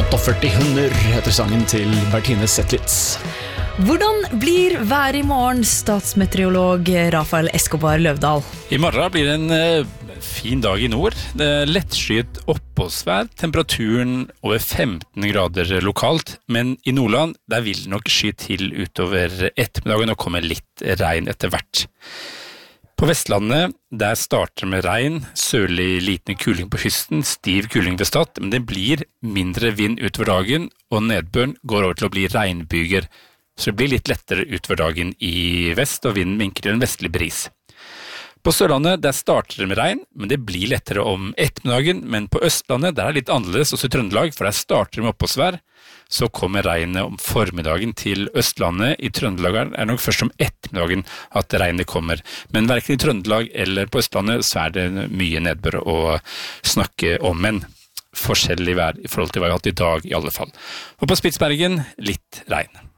48 hunder heter sangen til Bertine Zetlitz. Hvordan blir været i morgen, statsmeteorolog Rafael Escobar Løvdahl? I morgen blir det en fin dag i nord. Det er lettskyet oppholdsvær, temperaturen over 15 grader lokalt, men i Nordland der vil det nok sky til utover ettermiddagen og komme litt regn etter hvert. På Vestlandet, der starter med regn, sørlig liten kuling på kysten, stiv kuling ved Stad, men det blir mindre vind utover dagen, og nedbøren går over til å bli regnbyger, så det blir litt lettere utover dagen i vest, og vinden minker til en vestlig bris. På Sørlandet, der starter det med regn, men det blir lettere om ettermiddagen, men på Østlandet, der er det litt annerledes, også i Trøndelag, for der starter det med oppholdsvær, så kommer regnet om formiddagen til Østlandet. I Trøndelag er det nok først om ettermiddagen at regnet kommer. Men hverken i Trøndelag eller på Østlandet så er det mye nedbør å snakke om, men forskjellig vær i forhold til hva vi har hatt i dag i alle fall. Og på Spitsbergen litt regn.